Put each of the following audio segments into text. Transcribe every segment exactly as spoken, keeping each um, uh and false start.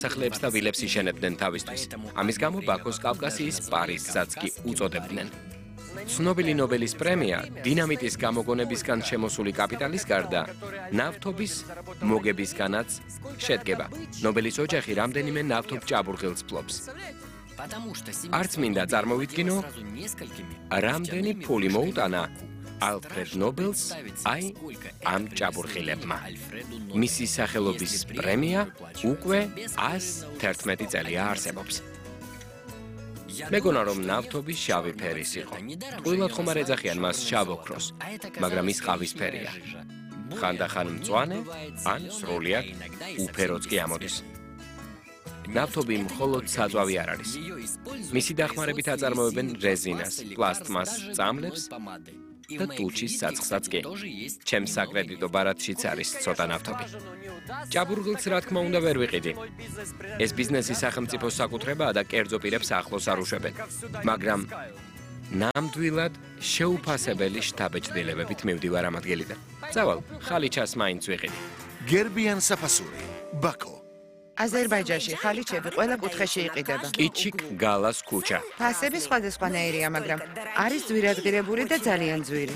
სახლებს და ვილებს იშენებდნენ თავისთვის. ამის გამო ბაქოს კავკასიის პარიზსაც კი უწოდებდნენ. ცნობილი ნობელის პრემია დინამიტის გამოგონებისგან შემოსული კაპიტალის გარდა ნავთობის მოგებისგანაც შედგება. ნობელის ოჯახი რამდენიმე ნავთობ ჭაბურღილს ფლობს. არც მინდა წარმოვიდგინო, რამდენი ფული მოუტანა ალფრედ ნობელს აი ამ ჭაბურღილებმა. მისი სახელობის პრემია უკვე ას თერთმეტი წელია არსებობს. მეგონა რომ ნავთობის შავი ფერის იყო. ტყუილად ხომ არ ეძახიან მას შავ ოქროს, მაგრამ ის ყავისფერია. ხანდახან მწვანე, ან სრულიად უფეროც კი ამოდის. ნავთობი მხოლოდ საწვავი არ არის. მისი დახმარებით აწარმოებენ რეზინას, პლასტმას, წამლებს და ტუჩის საწყსაც კი. ჩემს საკრედიტო ბარათშიც არის ცოტა ნავთობი. ჭაბურღილს რა თქმა უნდა ვერ ვიყიდი. ეს ბიზნესი სახელმწიფოს საკუთრებაა და კერძო პირებს ახლოს არ უშვებენ. მაგრამ ნამდვილად შეუფასებელი შთაბეჭდილებებით მივდივარ ამ ადგილიდან. წავალ, ხალიჩას მაინც ვიყიდი. გერბიან საფასური, ბაქო. აზერბაიჯანში ხალიჩები ყველა კუთხეში იყიდება. კიჩიკ გალას ქუჩა. ფასები სხვადასხვანაირია, მაგრამ არის ძვირადღირებული და ძალიან ძვირი.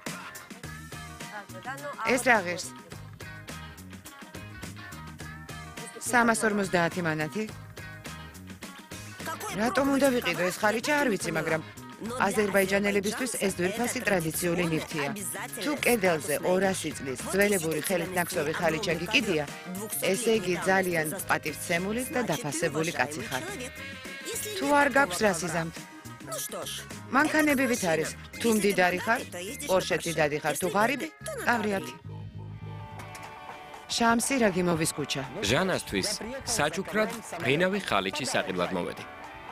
ეს რა ღირს? სამას ორმოცდაათი მანათი. რატომ უნდა ვიყიდო ეს ხალიჩა არ ვიცი, მაგრამ აზერბაიჯანელებისთვის ეს ძვირფასი ტრადიციული ნივთია. თუ კედელზე ორასი წლის ძველებური ხელით ნაკსოვი ხალიჩა გიკიდია, ესე იგი ძალიან პატივცემული და დაფასებული კაცი ხართ. თუ არ გაქვს რას იზამთ? მანქანებივით არის, თუ მდიდარი ხარ, პორშეთი დადი ხარ, თუ ღარიბი, ტავრიათი. შამსი რაგიმოვის ქუჩა. ჟანასთვის საჩუქრად ფრინავი ხალიჩი საყიდლად მოვედი.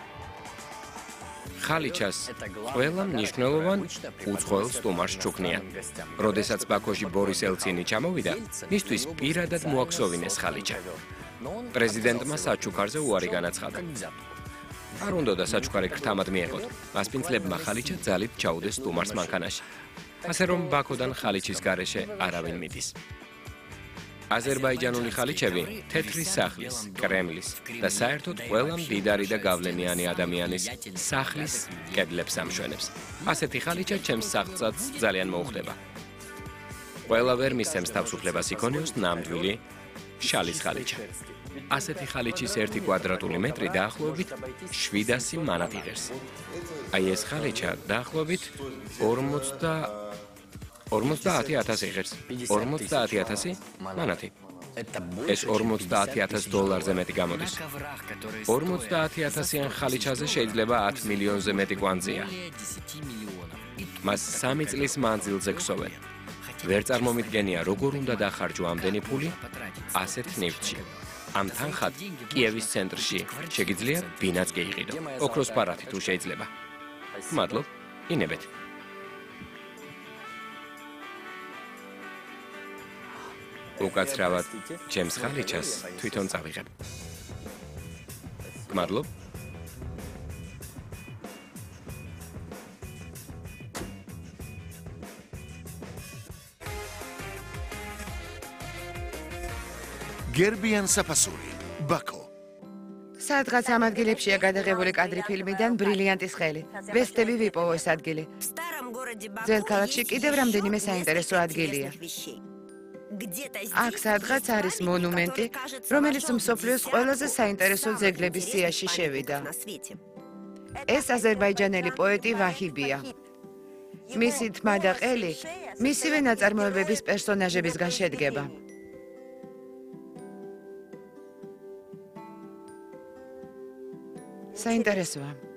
ხალიჩას ყველა მნიშვნელოვან უცხოელ სტუმარს ჩუქნიან. როდესაც ბაქოში ბორის ელცინი ჩამოვიდა, მისთვის პირადად მოაქსოვინეს ხალიჩა. პრეზიდენტმა საჩუქარზე უარი განაცხადა. არ უნდოდა საჩუქარი ქრთამად მიეღოთ. მასპინძლებმა ხალიჩა ძალით ჩაუდეს სტუმარს მანქანაში. ასე რომ ბაქოდან ხალიჩის გარეშე არავინ მიდის. აზერბაიჯანული ხალიჩები თეთრი სახლის, კრემლის და საერთოდ ყველა მდიდარი და გავლენიანი ადამიანის სახლის კედლებს ამშვენებს. ასეთი ხალიჩა ჩემს სახლსაც ძალიან მოუხდება. ყველა ვერ მისცემს თავისუფლებას იქონიოს ნამდვილი შალის ხალიჩა. ასეთი ხალიჩის ერთი კვადრატული მეტრი დაახლოებით შვიდასი მანათი ღირს. აი ეს ხალიჩა დაახლოებით ორმოცდაათი ათასი ღირს. ორმოცდაათი ათასი მანათი. ეს ორმოცდაათი ათას დოლარზე მეტი გამოდის. ორმოცდაათი ათასიან ხალიჩაზე შეიძლება ათი მილიონზე მეტი კვანძია. მას სამი წლის მანძილზე ქსოვენ. ვერ წარმომიდგენია როგორ უნდა დახარჯო ამდენი ფული ასეთ ნივთში. ამ თანხად კიევის ცენტრში შეგიძლია ბინაც კი იყიდო. ოქროს პარათი თუ შეიძლება. მადლობ, ინებეთ. უკაცრავად ჩემს ხალიჩას თვითონ წავიღებ. გმადლობ. გერბიან საფასური, ბაქო. სადღაც ამ ადგილებშია გადაღებული კადრი ფილმიდან ბრილიანტის ხელი. ვესტები ვიპოვო ეს ადგილი. ძველ ქალაქში კიდევ რამდენიმე საინტერესო ადგილია. აქ სადღაც არის მონუმენტი, რომელიც მსოფლიოს ყველაზე საინტერესო ძეგლების სიაში შევიდა. ეს აზერბაიჯანელი პოეტი ვაჰიბია. მისი თმა და ყელი მისივე ნაწარმოებების პერსონაჟებისგან შედგება. საინტერესოა.